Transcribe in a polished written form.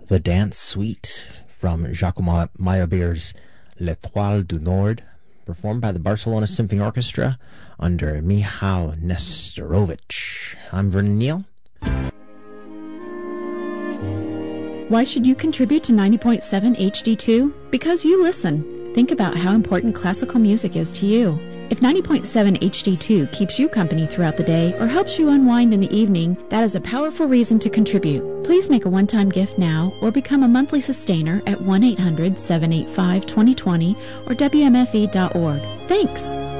The Dance Suite from Jacques Meyerbeer's L'Étoile du Nord, performed by the Barcelona Symphony Orchestra under Michal Nesterovich. I'm Vernon Neal. Why should you contribute to 90.7 HD2? Because you listen. Think about how important classical music is to you. If 90.7 HD2 keeps you company throughout the day or helps you unwind in the evening, that is a powerful reason to contribute. Please make a one-time gift now or become a monthly sustainer at 1-800-785-2020 or WMFE.org. Thanks!